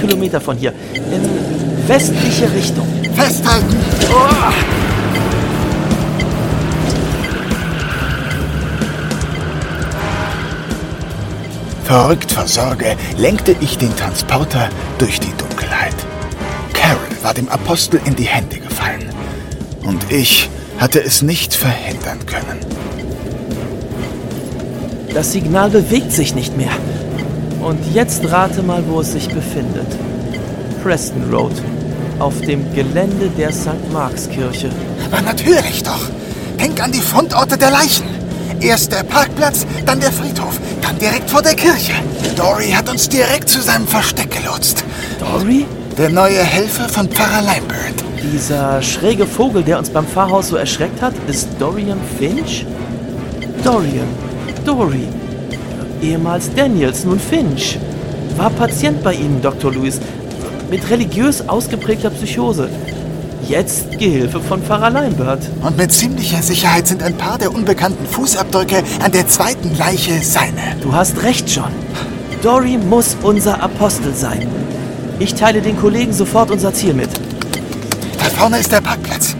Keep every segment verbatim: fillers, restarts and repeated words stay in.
Kilometer von hier. In westliche Richtung. Festhalten! Oh. Verrückt vor Sorge lenkte ich den Transporter durch die Dunkelheit. Carol war dem Apostel in die Hände gefallen. Und ich hatte es nicht verhindern können. Das Signal bewegt sich nicht mehr. Und jetzt rate mal, wo es sich befindet. Preston Road. Auf dem Gelände der Sankt Marks Kirche. Aber natürlich doch. Denk an die Fundorte der Leichen. Erst der Parkplatz, dann der Friedhof, dann direkt vor der Kirche. Dory hat uns direkt zu seinem Versteck gelotst. Dory? Der neue Helfer von Pfarrer Lambert. Dieser schräge Vogel, der uns beim Pfarrhaus so erschreckt hat, ist Dorian Finch? Dorian. Dory. Ehemals Daniels, nun Finch. War Patient bei Ihnen, Doktor Lewis. Mit religiös ausgeprägter Psychose. Jetzt Gehilfe von Pfarrer Lambert. Und mit ziemlicher Sicherheit sind ein paar der unbekannten Fußabdrücke an der zweiten Leiche seine. Du hast recht, John. Dory muss unser Apostel sein. Ich teile den Kollegen sofort unser Ziel mit. Da vorne ist der Parkplatz.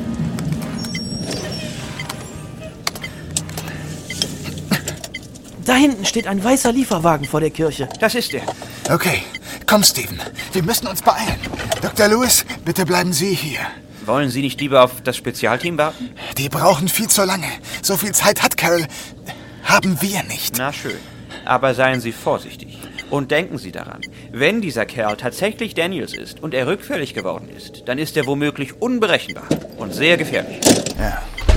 Da hinten steht ein weißer Lieferwagen vor der Kirche. Das ist er. Okay, komm, Stephen. Wir müssen uns beeilen. Doktor Lewis, bitte bleiben Sie hier. Wollen Sie nicht lieber auf das Spezialteam warten? Die brauchen viel zu lange. So viel Zeit hat Carol. Haben wir nicht. Na schön. Aber seien Sie vorsichtig. Und denken Sie daran, wenn dieser Kerl tatsächlich Daniels ist und er rückfällig geworden ist, dann ist er womöglich unberechenbar und sehr gefährlich. Ja.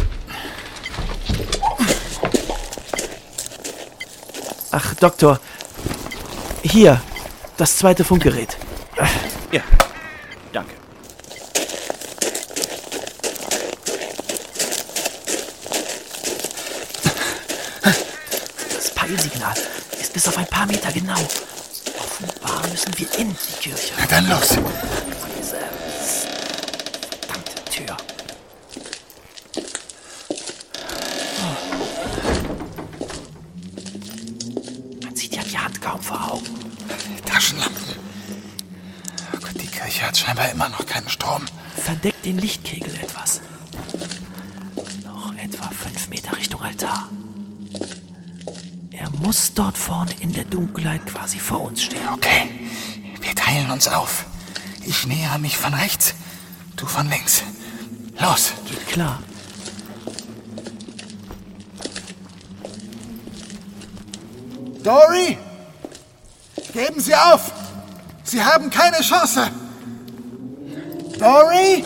Ach, Doktor. Hier, das zweite Funkgerät. Ja, danke. Das Peilsignal ist bis auf ein paar Meter genau. Offenbar müssen wir in die Kirche. Na dann los. Diese verdammte Tür. Man sieht ja die Hand kaum vor Augen. Taschenlampen. Oh Gott, die Kirche hat scheinbar immer noch keinen Strom. Verdeckt den Lichtkegel etwas. Noch etwa fünf Meter Richtung Altar. Er muss dort vorne in der Dunkelheit quasi vor uns stehen. Okay, wir teilen uns auf. Ich nähere mich von rechts, du von links. Los. Geht klar. Dory! Geben Sie auf! Sie haben keine Chance! Dory!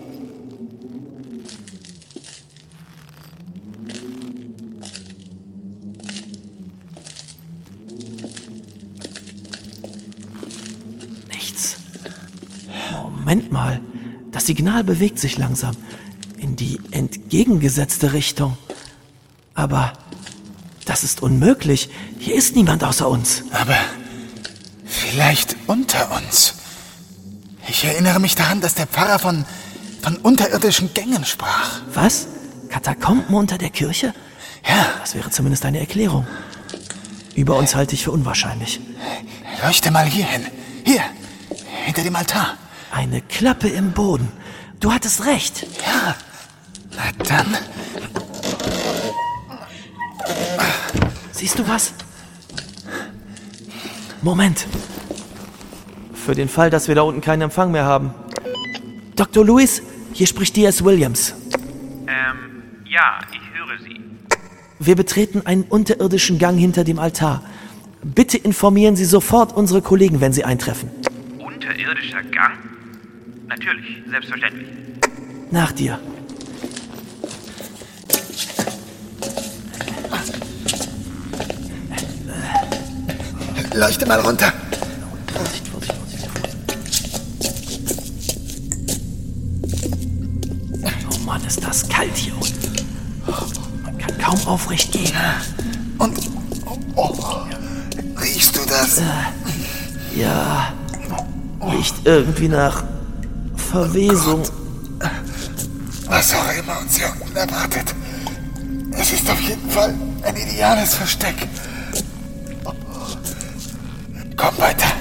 Nichts. Moment mal. Das Signal bewegt sich langsam. In die entgegengesetzte Richtung. Aber das ist unmöglich. Hier ist niemand außer uns. Aber vielleicht unter uns. Ich erinnere mich daran, dass der Pfarrer von, von unterirdischen Gängen sprach. Was? Katakomben unter der Kirche? Ja. Das wäre zumindest eine Erklärung. Über uns halte ich für unwahrscheinlich. Leuchte mal hier hin. Hier, hinter dem Altar. Eine Klappe im Boden. Du hattest recht. Ja. Na dann. Siehst du was? Moment. Für den Fall, dass wir da unten keinen Empfang mehr haben. Doktor Lewis, hier spricht D S Williams. Ähm, ja, ich höre Sie. Wir betreten einen unterirdischen Gang hinter dem Altar. Bitte informieren Sie sofort unsere Kollegen, wenn sie eintreffen. Unterirdischer Gang? Natürlich, selbstverständlich. Nach dir. Leuchte mal runter. Vorsicht, Vorsicht, Vorsicht. Oh Mann, ist das kalt hier unten. Man kann kaum aufrecht gehen. Und, oh, riechst du das? Äh, ja, riecht irgendwie nach Verwesung. Oh, was auch immer uns hier unten erwartet. Es ist auf jeden Fall ein ideales Versteck. Komm weiter.